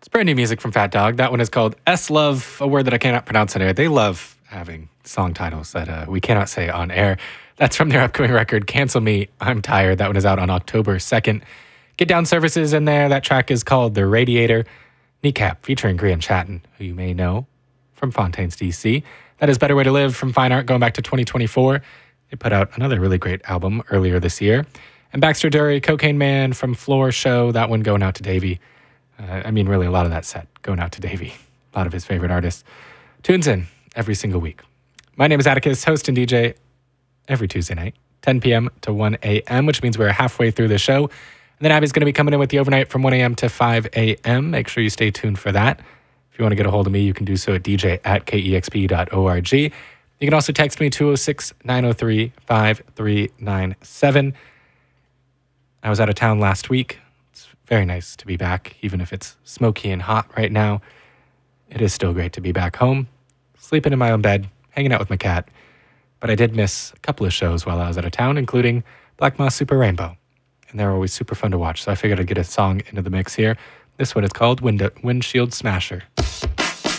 It's brand new music from Fat Dog. That one is called S-Love, a word that I cannot pronounce on air. They love having song titles that we cannot say on air. That's from their upcoming record, Cancel Me, I'm Tired. That one is out on October 2nd. Get Down Services in there. That track is called The Radiator. Kneecap featuring Grian Chatten, who you may know from Fontaines DC. That is Better Way to Live from Fine Art going back to 2024. They put out another really great album earlier this year. And Baxter Dury, Cocaine Man from Floor Show. That one going out to Davey. Really a lot of that set going out to Davey. A lot of his favorite artists. Tunes in every single week. My name is Atticus, host and DJ every Tuesday night, 10 p.m. to 1 a.m., which means we're halfway through the show. And then Abby's going to be coming in with the overnight from 1 a.m. to 5 a.m. Make sure you stay tuned for that. If you want to get a hold of me, you can do so at dj@kexp.org. You can also text me 206-903-5397. I was out of town last week. It's very nice to be back, even if it's smoky and hot right now. It is still great to be back home, sleeping in my own bed, hanging out with my cat. But I did miss a couple of shows while I was out of town, including Black Moss Super Rainbow. And they're always super fun to watch, so I figured I'd get a song into the mix here. This one is called Windshield Smasher.